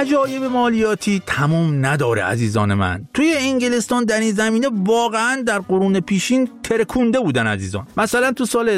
عجایب مالیاتی تمام نداره عزیزان من. توی انگلستان در این زمینه واقعا در قرون پیشین ترکونده بودن عزیزان. مثلا تو سال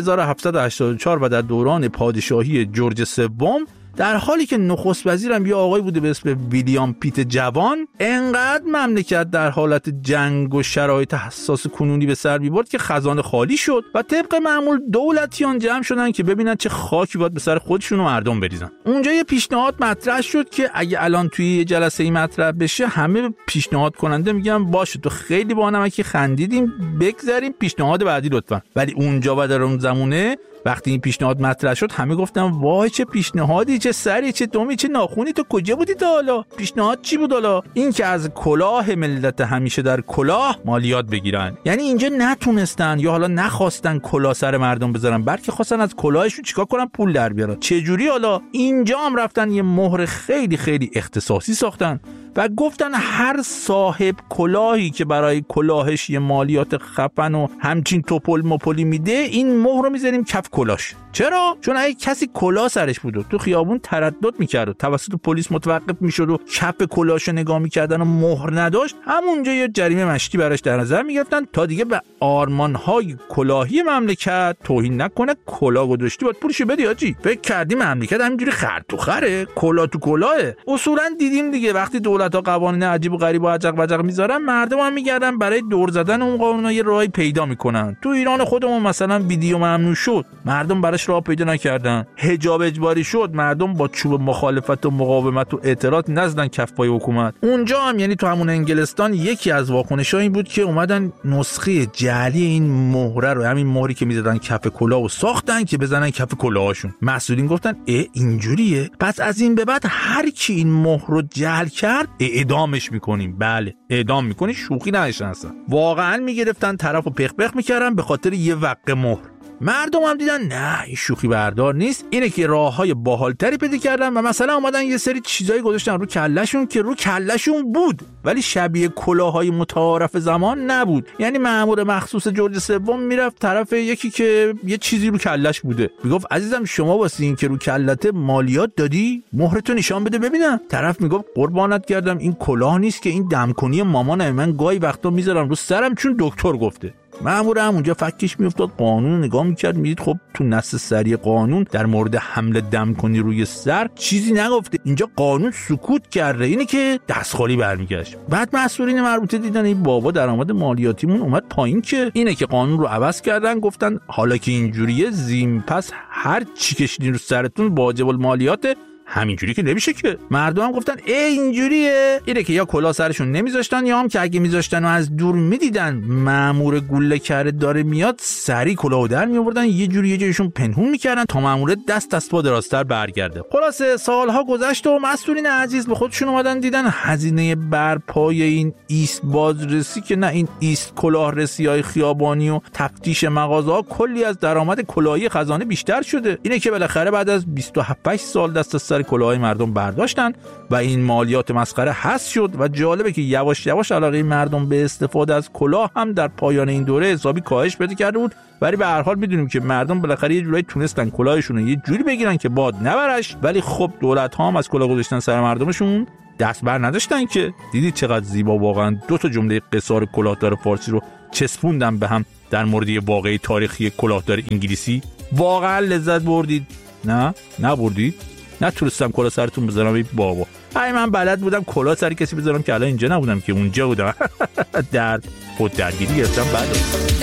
1784 و در دوران پادشاهی جورج سوم، در حالی که نخست وزیرم یه آقای بوده به اسم ویلیام پیت جوان، انقدر مملکت در حالت جنگ و شرایط حساس کنونی به سر می‌برد که خزانه خالی شد و طبق معمول دولتیان جمع شدن که ببینن چه خاکی باید به سر خودشون و مردم بریزن. اونجا یه پیشنهاد مطرح شد که اگه الان توی یه جلسه مطرح بشه همه پیشنهاد کننده میگن باشه تو خیلی با نمکی خندیدیم، بگذاریم پیشنهاد بعدی لطفا. ولی اونجا و در اون زمونه وقتی این پیشنهاد مطرح شد همه گفتن وای چه پیشنهادی، چه سری، چه دمی، چه ناخونی، تو کجا بودی تا حالا؟ پیشنهاد چی بود حالا؟ این که از کلاه ملت همیشه در کلاه مالیات بگیرن. یعنی اینجا نتونستن یا حالا نخواستن کلاه سر مردم بذارن، بلکه خواستن از کلاهشون چیکار کنن؟ پول در بیارن. چه جوری حالا؟ اینجا هم رفتن یه مهر خیلی خیلی اختصاصی ساختن و گفتن هر صاحب کلاهی که برای کلاهش یه مالیات خفن و همچین توپل مپلی میده، این مهر رو میذاریم کف کلاهش. چرا؟ چون اگه کسی کلاه سرش بود و تو خیابون تردد میکرد و توسط پلیس متوقف میشد و کف کلاهشو نگاه میکردن و مهر نداشت، همونجا یه جریمه مشتی براش در نظر میگرفتن تا دیگه به آرمانهای کلاهی مملکت توهین نکنه. کلاه گذاشتی باید پولشو بدی آجی. فکر کردی مملکت همینجوری خر تو خره؟ کلاه تو کلاهه. اصولا دیدیم دیگه وقتی دولت‌ها قوانین عجیب و غریب و عجق وجق میذارن، مردم هم میگردن برای دور زدن اون قانونا یه راهی پیدا میکنن. تو ایران خودمون مثلا ویدیو ممنوع شد، مردم براش راه پیدا نکردن. حجاب اجباری شد، مردم با چوب مخالفت و مقاومت و اعتراض نزدن کف پای حکومت. اونجا هم یعنی تو همون انگلستان یکی از واکنش‌ها این بود که اومدن نسخه جعلی این مهره رو، همین مهری که میزدن کف کلاهو ساختن که بزنن کف کلاهاشون. مسئولین گفتن اینجوریه، پس از این به بعد هر کی این مهر رو جعل کرد اعدامش میکنیم. بله اعدام میکنی، شوخی نداشتن اصلا. واقعا میگرفتن طرفو پخ میکردن به خاطر یه وقه مهر. مردم هم دیدن نه این شوخی بردار نیست، اینه که راههای باحالتری پیدا کردن و مثلا اومدن یه سری چیزایی گذاشتن رو کلهشون که رو کلهشون بود ولی شبیه کلاههای متعارف زمان نبود. یعنی مأمور مخصوص جورج سوم میرفت طرف یکی که یه چیزی رو کلهش بوده، میگفت عزیزم شما واسه این که رو کلهت مالیات دادی مهرتو نشان بده ببینم. طرف میگفت قربانت کردم این کلاه نیست که، این دمکنی مامانه، من گاهی وقتا میذارم رو سرم چون دکتر گفته. مأمور هم اونجا فکش میافتاد، قانون نگاه میکرد، میدید خب تو نص سری قانون در مورد حمل دم کنی روی سر چیزی نگفته، اینجا قانون سکوت کرده، اینه که دستخالی برمیگشت. بعد مسئولین مربوطه دیدن این بابا درآمد مالیاتیمون اومد پایین، که اینه که قانون رو عوض کردن، گفتن حالا که اینجوریه زین پس هر چی کشیدین رو سرتون واجب المالیاته. همینجوری که نمیشه که. مردم هم گفتن اینجوریه، اینه که یا کلاه سرشون نمیذاشتن یا هم که اگه میذاشتن و از دور میدیدن مأمور گوله کرده داره میاد، سری کلاهو در میآوردن، یه جوری یه جایشون پنهون میکردن تا مأمور دست پا درازتر برگرده. خلاصه سالها گذشت و مسئولین عزیز به خودشون اومدن دیدن هزینه برپای این ایست بازرسی که نه این ایست کلاه رسی‌های خیابانی و تفتیش مغازه‌ها کلی از درآمد کلاهی خزانه بیشتر شده. اینه که بالاخره بعد از 27 سال دست کلاهای مردم برداشتن و این مالیات مسخره حذف شد. و جالبه که یواش یواش علاقه مردم به استفاده از کلاه هم در پایان این دوره حسابی کاهش پیدا کرده بود. ولی به هر حال میدونیم که مردم بالاخره یه جوری تونستن کلاهشون رو یه جوری بگیرن که باد نبرش، ولی خب دولت ها هم از کلاه گذاشتن سر مردمشون دست بر نداشتن. که دیدید چقدر زیبا واقعا دو تا جمله قصار کلاهدار فارسی رو چسبوندن به هم در مورد یه واقعه تاریخی کلاهدار انگلیسی. واقعا لذت بردید؟ نه نبردید؟ نتونستم کلاه سرتون بذارم ای بابا. من بلد بودم کلاه سر کسی بذارم که الان اینجا نبودم که اونجا بودم. درد خود درگیری گرفتم بعد